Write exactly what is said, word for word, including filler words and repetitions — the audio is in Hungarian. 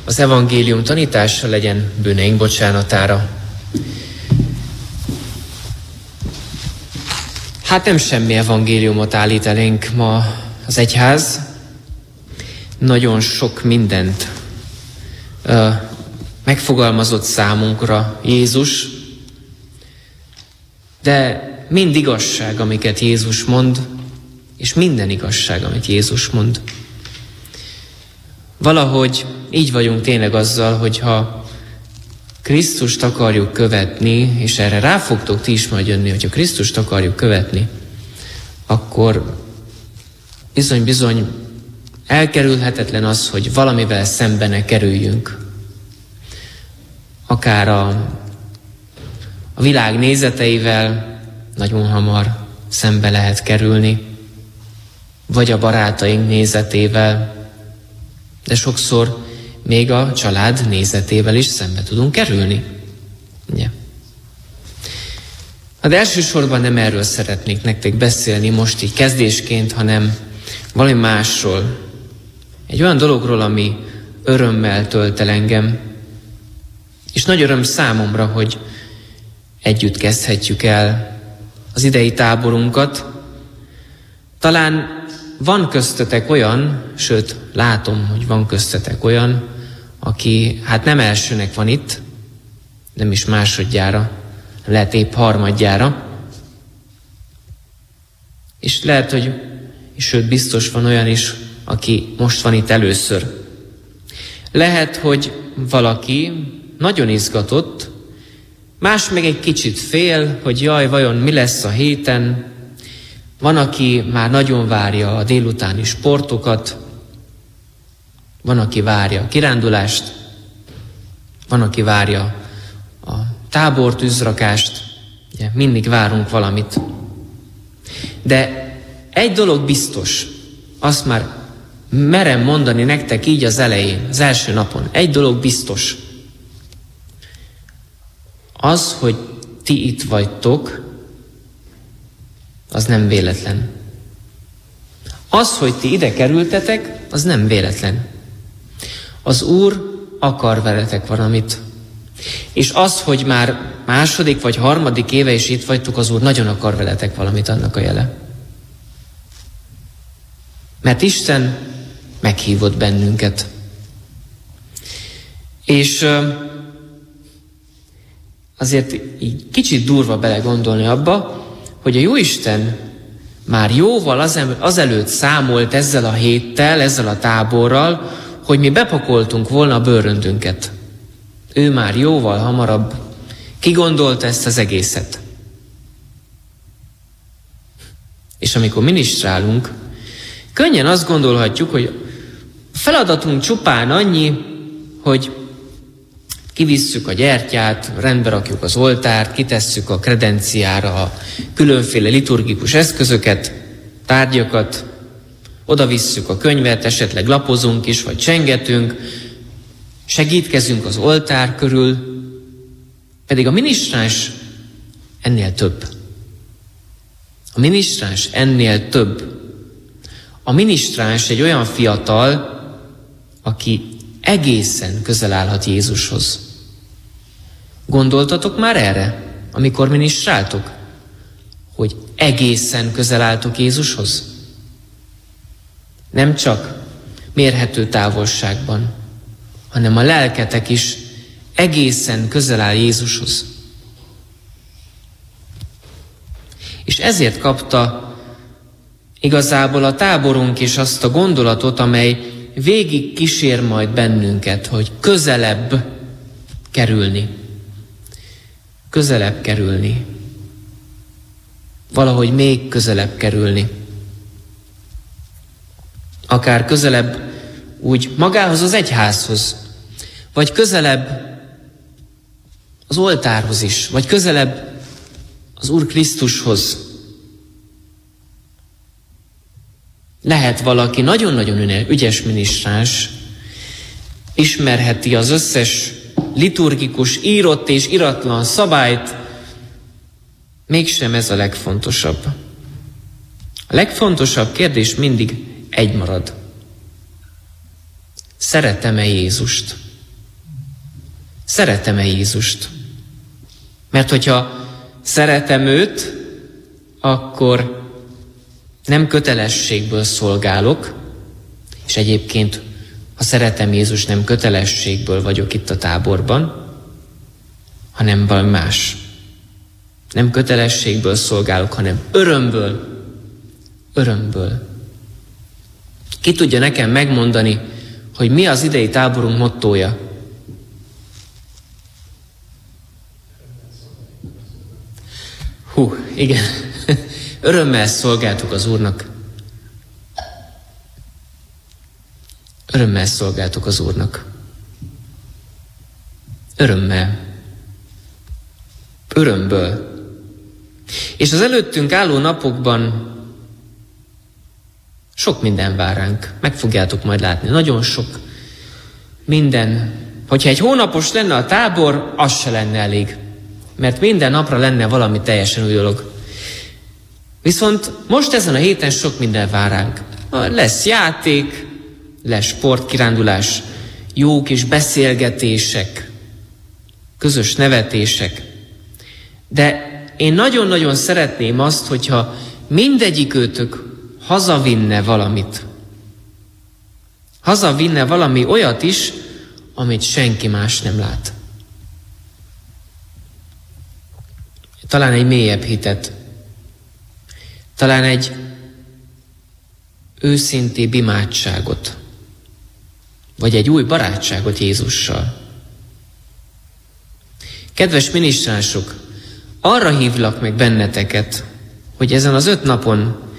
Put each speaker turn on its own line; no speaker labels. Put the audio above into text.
az evangélium tanítása legyen bűneink bocsánatára. Hát nem semmi evangéliumot állít elénk ma az egyház. Nagyon sok mindent ö, megfogalmazott számunkra Jézus, de mind igazság, amiket Jézus mond, és minden igazság, amit Jézus mond. Valahogy így vagyunk tényleg azzal, hogyha Krisztust akarjuk követni, és erre rá fogtok ti is majd jönni, hogyha Krisztust akarjuk követni, akkor bizony-bizony elkerülhetetlen az, hogy valamivel szembene kerüljünk. Akár a, a világ nézeteivel nagyon hamar szembe lehet kerülni, vagy a barátaink nézetével, de sokszor még a család nézetével is szembe tudunk kerülni. Ugye? De elsősorban nem erről szeretnék nektek beszélni most így kezdésként, hanem valami másról. Egy olyan dologról, ami örömmel tölt el engem, és nagy öröm számomra, hogy együtt kezdhetjük el az idei táborunkat. Talán van köztetek olyan, sőt, látom, hogy van köztetek olyan, aki hát nem elsőnek van itt, nem is másodjára, lehet épp harmadjára. És lehet, hogy, és sőt, biztos van olyan is, aki most van itt először. Lehet, hogy valaki nagyon izgatott, más meg egy kicsit fél, hogy jaj, vajon mi lesz a héten. Van, aki már nagyon várja a délutáni sportokat, van, aki várja a kirándulást, van, aki várja a tábortűzrakást, ugye, mindig várunk valamit. De egy dolog biztos, azt már merem mondani nektek így az elején, az első napon, egy dolog biztos, az, hogy ti itt vagytok, az nem véletlen. Az, hogy ti ide kerültetek, az nem véletlen. Az Úr akar veletek valamit. És az, hogy már második vagy harmadik éve is itt vagytok, az Úr nagyon akar veletek valamit, annak a jele. Mert Isten meghívott bennünket. És azért így kicsit durva belegondolni abba, hogy a Jóisten már jóval azelőtt számolt ezzel a héttel, ezzel a táborral, hogy mi bepakoltunk volna a bőröndünket. Ő már jóval hamarabb kigondolta ezt az egészet. És amikor ministrálunk, könnyen azt gondolhatjuk, hogy a feladatunk csupán annyi, hogy kivisszük a gyertyát, rendbe rakjuk az oltárt, kitesszük a kredenciára a különféle liturgikus eszközöket, tárgyakat, oda visszük a könyvet, esetleg lapozunk is, vagy csengetünk, segítkezünk az oltár körül, pedig a minisztráns ennél több. A minisztráns ennél több. A minisztráns egy olyan fiatal, aki egészen közel állhat Jézushoz. Gondoltatok már erre, amikor minisztráltok? Hogy egészen közel álltok Jézushoz? Nem csak mérhető távolságban, hanem a lelketek is egészen közel áll Jézushoz. És ezért kapta igazából a táborunk is azt a gondolatot, amely végig kísér majd bennünket, hogy közelebb kerülni. Közelebb kerülni. Valahogy még közelebb kerülni. Akár közelebb úgy magához az egyházhoz, vagy közelebb az oltárhoz is, vagy közelebb az Úr Krisztushoz. Lehet valaki nagyon-nagyon ügyes minisztráns, ismerheti az összes liturgikus, írott és iratlan szabályt, mégsem ez a legfontosabb. A legfontosabb kérdés mindig egy marad. Szeretem-e Jézust? szeretem-e Jézust. Mert hogyha szeretem őt, akkor nem kötelességből szolgálok, és egyébként, ha szeretem Jézust, nem kötelességből vagyok itt a táborban, hanem valami más. Nem kötelességből szolgálok, hanem örömből. Örömből. Ki tudja nekem megmondani, hogy mi az idei táborunk mottója? Hú, igen. Örömmel szolgáltuk az Úrnak. Örömmel szolgáltuk az Úrnak. Örömmel. Örömből. És az előttünk álló napokban sok minden vár ránk. Meg fogjátok majd látni. Nagyon sok minden. Hogyha egy hónapos lenne a tábor, az se lenne elég. Mert minden napra lenne valami teljesen új dolog. Viszont most ezen a héten sok minden vár ránk. Lesz játék, lesz sportkirándulás, jó kis beszélgetések, közös nevetések. De én nagyon-nagyon szeretném azt, hogyha mindegyikőtök hazavinne valamit. Hazavinne valami olyat is, amit senki más nem lát. Talán egy mélyebb hitet. Talán egy őszintébb imádságot. Vagy egy új barátságot Jézussal. Kedves minisztránsok, arra hívlak meg benneteket, hogy ezen az öt napon